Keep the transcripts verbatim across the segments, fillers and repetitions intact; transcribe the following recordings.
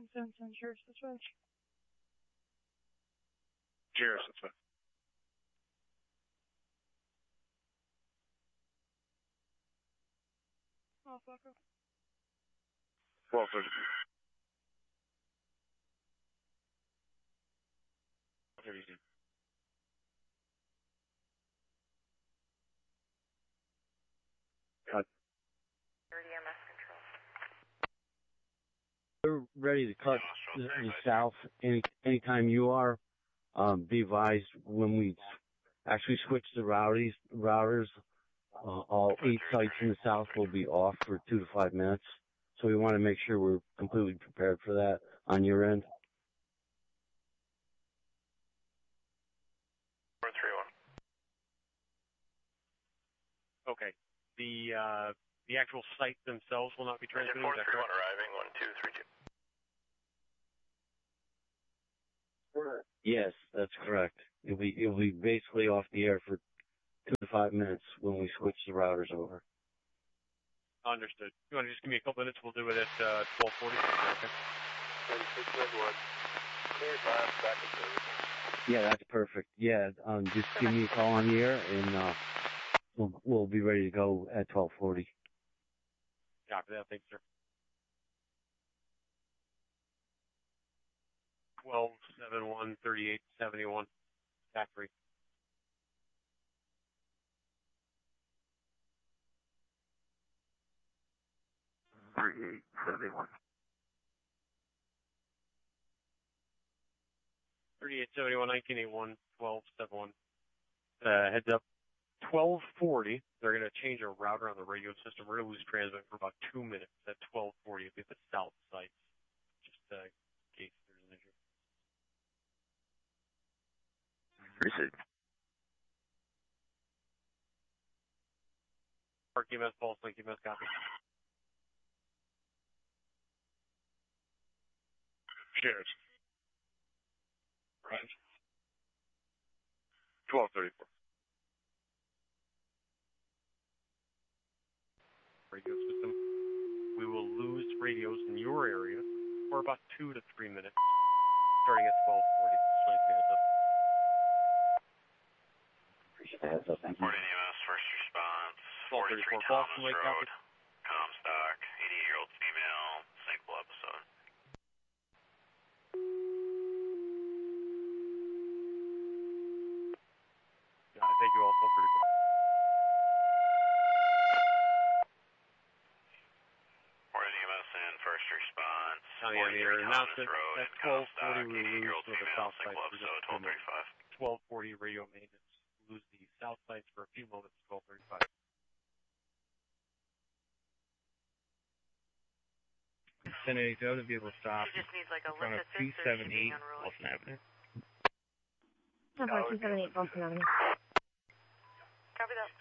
nine seven seven Sheriff's Dispatch. Sheriff's Dispatch. Oh, fuck up. twelve thirty. thirty. Cut. thirty M S control. We're ready to cut the, the south any anytime you are. Um, be advised when we actually switch the routers, routers uh, all eight sites in the south will be off for two to five minutes. So we want to make sure we're completely prepared for that on your end. four three one. Okay. The uh, the actual site themselves will not be transmitted. four three one arriving, one two three two. Yes, that's correct. It'll be it'll be basically off the air for two to five minutes when we switch the routers over. Understood. You want to just give me a couple minutes? We'll do it at uh, twelve forty. Okay. Yeah, that's perfect. Yeah, um, just give me a call on the air, and uh, we'll we'll be ready to go at twelve forty. Copy that. Thanks, sir. twelve seventy-one thirty-eight seventy-one. Factory. thirty-eight seventy-one. thirty-eight seventy-one, nineteen eighty-one, twelve seventy-one. Uh, heads up. twelve forty, they're going to change a router on the radio system. We're going to lose transmit for about two minutes at twelve forty at the south sites. Just uh, in case there's an issue. Appreciate it. Park E M S, Pulse, Link E M S, copy. Sheriff's. Right. twelve thirty-four. Radio system. We will lose radios in your area for about two to three minutes, starting at twelve forty. Appreciate the heads up. Thank you. Fort E M S, first response. twelve thirty-four, forty-three Boston Thomas Lake, Road. copy. Comstock, eighty-eight-year-old female, single episode. Yeah, thank you all. twelve thirty-four. Fort E M S and first response. County on the air announcement Road at in twelve forty Comstock, we will lose eighty-eight-year-old to the female, south side single for just episode, a few twelve moments. thirty-five. twelve forty radio maintenance. Lose the south sites for a few moments, twelve thirty-five. ten eighty-two to be able to stop She just needs like a in front of lift two assist or is she being seventy-eight unruly? Wilson Avenue. two seventy-eight Wilson Avenue. Copy that.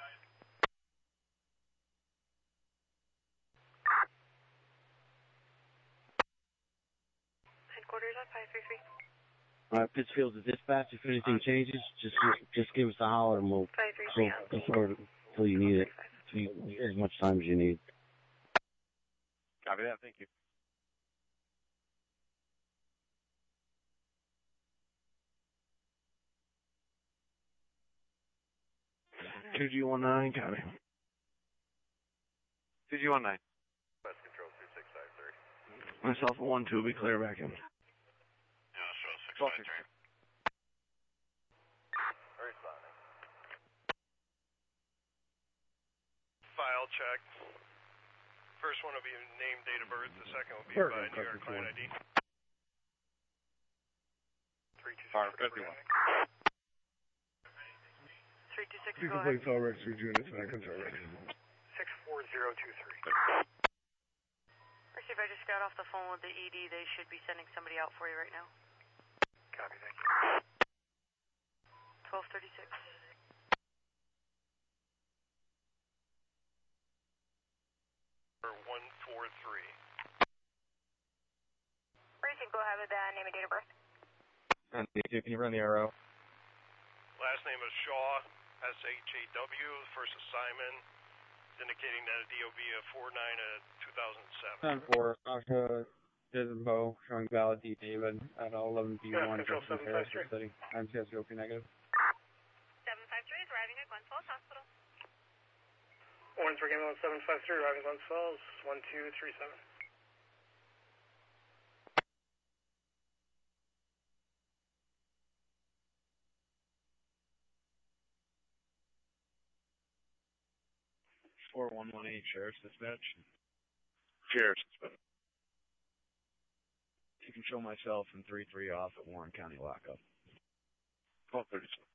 Headquarters at five three three. All right, Pittsfield to dispatch. If anything changes, just just give us a holler, and we'll five three three go forward until you need it, till you, as much time as you need. Copy that. Thank you. two G one nine, copy. two G one nine. West Control two six five three. Myself a one two, be clear back in. Yeah, show six five three. Responding. File check. First one will be name, date of birth. The second will be Perfect, by New York perfect, client one. I D. three two Fire six fifty-one. three two six, You go complete ahead. all registered units and I control records. six four zero two three. Receive, I just got off the phone with the E D. They should be sending somebody out for you right now. Copy, thank you. twelve thirty-six. one four three. Receive, go ahead with the name and date of birth. And can you run the arrow? Last name is Shaw, S H A W. First assignment is indicating that a D O B of four nine of two thousand seven. ten four, Octa Desmond Bow, showing valid D. David at eleven B one, Control Justin seven Terrace, five three. City. I'm C S O P negative. seven five three is arriving at Glen Falls Hospital. Orange for Game seven five three, arriving on Falls, one two three seven. four one one eight, Sheriff's Dispatch. Sheriff's. You can show myself and three three off at Warren County Lockup. twelve thirty-seven.